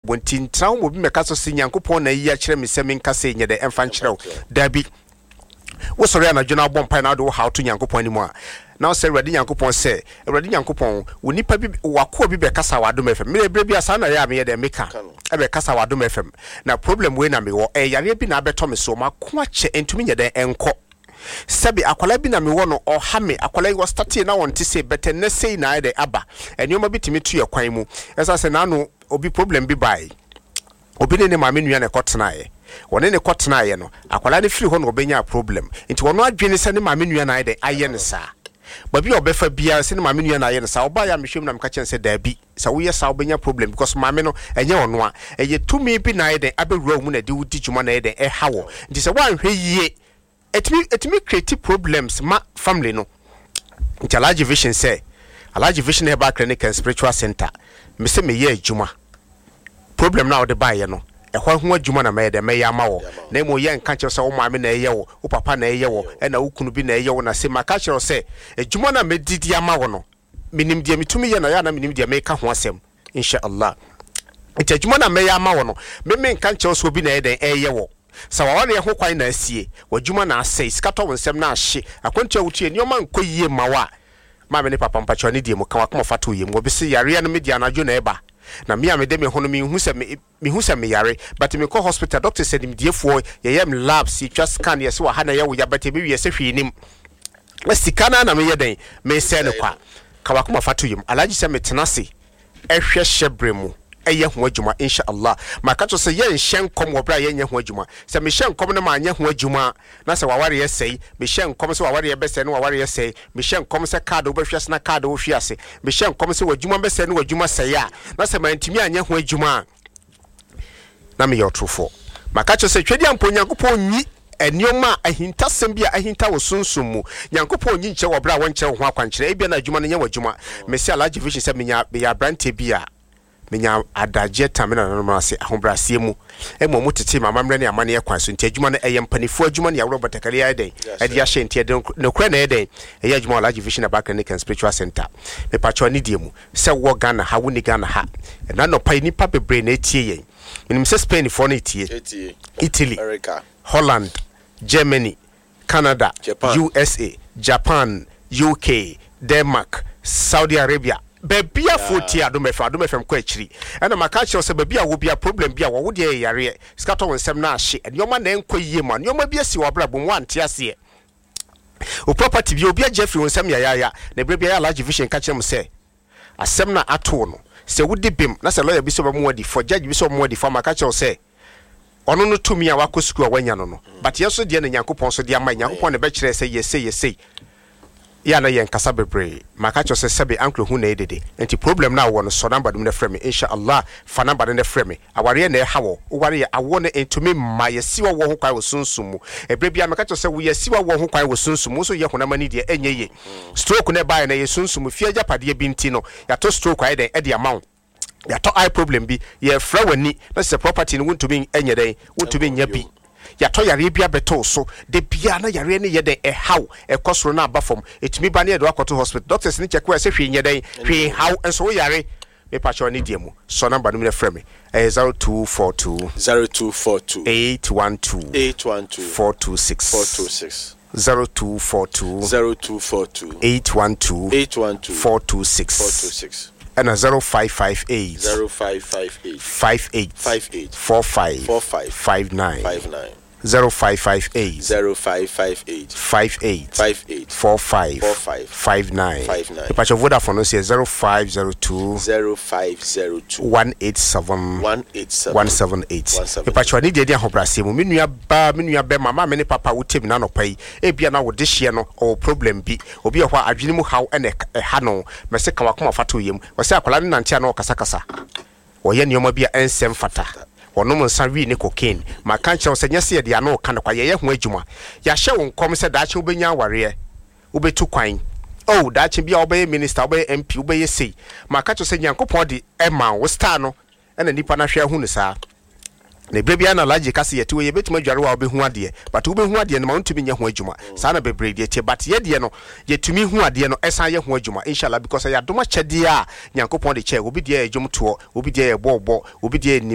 bontin trawo mo bi meka so se Nyankopon na yi a kire me se menka se nye de emfa nkire dabi wo sori anadwena bom pai na do how to Nyankopon ni mu a now say Awurade Nyankopon say Awurade Nyankopon wo nipa bi wako bi be kasa wadom FM me bre bi asa na ya me de meka e be kasa wadom FM na problem we na me wo yare bi na abeto me so ma ko ache entumi nye de enko Sabi akwala bi na me wo no ohame akwala was starting na won ti say better na say na de aba enyo ma bitimi tu yakwan mu esa say na no obi problem bi bai obi ne ma me nua na kotena ye wone ne kotena ye no akwala ne firi ho no obenya problem nti wono adwene se ne ma me nua na de aye ne sa babi obefa bia se ne ma me nua na aye ne sa oba ya mehwem na meka chen se dabi sa wo ye sa obenya problem because ma me no enye ono a eye tumi bi na ye de abewura mu na de wudi dwuma na ye de hawo nti se wan hwe yie etimi create problems ma family no nti Alhaji Vision say Alhaji Vision Herbal Clinic and Spiritual Center me se me ye adwuma problem na wo de ba ye no ehwa ho adwuma na me de me ya ma wo na mo ye nka kire se wo maame na ye wo wo papa na ye wo e na wo kunu bi na ye wo na se maka kire se adwuma na me didi ama wo no minim de mitumi ye na ya na minim de me ka ho asem inshallah nti adwuma na me ya ma wo no me nka kire se obi na ye de ye wo sa waware ho kwan na asie wadwuma na asai skato wonsem na ahye akwantua wutie nioma nkoyie mawa ma me ne papa mpacho ne die mu kan akoma fato yem wo bisi yare na media na adwo na eba na me amede me ho no me hu se me yare but me ko hospital doctor said me diefo ye yem labs just scan ye se wa ha na ye wo ya bete be wie se hwenim wasika na me ye den me se ne kwa kan akoma fato yem Alhaji se me tenase ehwe hyebremu eye ho adwuma inshallah maka to se ye nhyen kom wo bra ye nya ho adwuma se me hyen kom ne ma anya ho adwuma na se waware ye sei me hyen kom se waware ye bese ne waware ye sei me hyen kom se card wo behwe se na card wo hwe ase me hyen kom se wadwuma bese ne wadwuma sei a na se ma ntimi anya ho adwuma na me yotrofo maka to se twedi ampo Nyankopon nyi enioma ahintasem bia ahinta wo sunsumu Nyankopon nyi nche wo bra wo nche ho akwankyere e bia na adwuma ne nya wadwuma me se Alhaji Vision se menya ya brante bia menya adaje tamina na no ase ahobrasie mu emo mutete mama mre ne amane yakwan so nti adwuma na eye mpanifo adwuma ne ya Robert Akari ayden ade ahye nti ade no kure na ayden eye adwuma Alhaji Vision Herbal Clinic and Spiritual Center me pacho ni die mu se wo Ghana ha wo ni Ghana ha na no pa ni pa bebre na etie yen minim se Spain for na etie Italy America Holland Germany Canada USA Japan UK Denmark Saudi Arabia Bebia 40 adom FM kwa chiri ena maka che se bebia wo bia problem bia wo de yare skato wonsem na ahye nyoma na enko yie ma nyoma bia si wo bra bo mo ante ase o property bia obi Jeffrey wonsem ya na brebia ya Alhaji Vision ka chem se asem na ato no se wudi bim na se lawyer bi so mo wadi for judge bi so mo wadi for maka che se ono no tumi a wakosuku a wanya no but yeso de na Nyankopon so de ama Nyankopon ne be kire se yesei ya na yen kasa bebre maka cho se sebe ankle hu na edede enti problem na wo no so number dum na frame inshallah fa number na frame aware na hawo ware awo na entumi ma yesiwa wo ho kwai wo sunsumu ebre bia maka cho se wo yesiwa wo ho kwai wo sunsumu so ye honamani de enye ye stroke na buy na ye sunsumu fie japade bi nti no ya to stroke ai den e de amount ya to eye problem bi ye fra wani na se property no wontumi enye den wontumi nya bi ya to yare bia beto so de bia na yare ne ye den how e kosoro na abafom etimi ba na ye do akoto hospital doctors ni check we se hwe nye den hwe how enso yare me pacho ni diemu so number no me frame me 0242 812 426 0242 812 426 and 0558 58 45 0558 58 45 59 Pacho Vodafone no say 0502 187 Pacho ni de ahobrase mu menua be mama me ne papa wotem na no pai e bia na wo de hye no o problem bi obi ehwa adwene mu haw ene ha no me se kan wakoma fato yem wo se akwala ne nante na okasakasa wo ye nioma bia ensem fata onom nsawi ne cocaine maka nche osenya se de ano ka kwa ye ho adwuma ya hye wo nkom se daache obenya aware obetu kwan oh daache bia obeye minister obeye MP obeye sei maka nche osenya Nyankopon de ema wo star no ena nipa na hwe hu ne saa na brebia na Alhaji kase yetewe ye betima dware wa obehu ade but obehu ade no ma ntumi nya ho adwuma saa na bebre de tie but ye de no yetumi hu ade no esan ye ho adwuma inshallah because ya doma kyede a Nyankopon de che obi de adwum to obi de ye bobo obi de